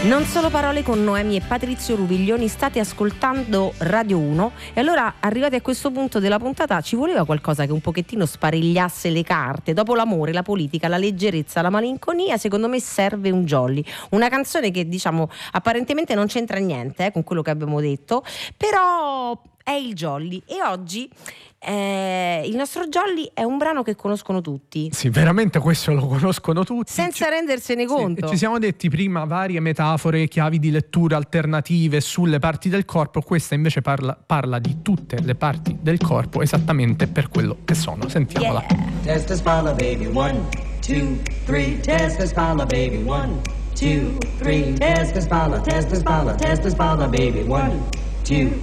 Non solo parole con Noemi e Patrizio Rubiglioni, state ascoltando Radio 1 e allora arrivati a questo punto della puntata ci voleva qualcosa che un pochettino sparigliasse le carte. Dopo l'amore, la politica, la leggerezza, la malinconia, secondo me serve un jolly, una canzone che diciamo apparentemente non c'entra niente con quello che abbiamo detto, però è il jolly e oggi il nostro jolly è un brano che conoscono tutti. Sì, veramente questo lo conoscono tutti. Senza rendersene conto. Ci siamo detti prima varie metafore, chiavi di lettura alternative sulle parti del corpo. Questa invece parla di tutte le parti del corpo esattamente per quello che sono. Sentiamola. Testa spalla baby, 1, 2, 3. Testa spalla baby, 1, 2, 3. Testa spalla baby, 1, 2,